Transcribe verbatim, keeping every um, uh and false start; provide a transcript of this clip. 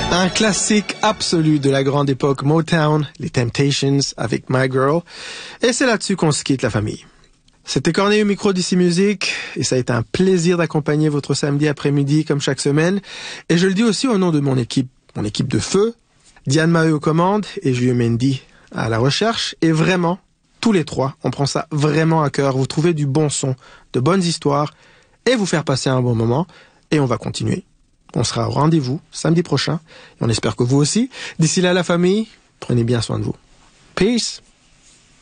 Un classique absolu de la grande époque Motown, les Temptations avec My Girl. Et c'est là-dessus qu'on se quitte la famille. C'était Corneille au micro d'Ici Musique et ça a été un plaisir d'accompagner votre samedi après-midi comme chaque semaine. Et je le dis aussi au nom de mon équipe, mon équipe de feu, Diane Maheu aux commandes et Julien Mendy à la recherche. Et vraiment, tous les trois, on prend ça vraiment à cœur. Vous trouvez du bon son, de bonnes histoires et vous faire passer un bon moment. Et on va continuer. On sera au rendez-vous samedi prochain. Et on espère que vous aussi. D'ici là, la famille, prenez bien soin de vous. Peace!